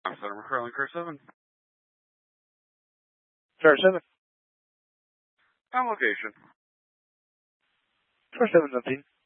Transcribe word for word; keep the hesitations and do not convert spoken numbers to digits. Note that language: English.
Center McFarland, Car seven. Car seven. On location. Car seven, nothing.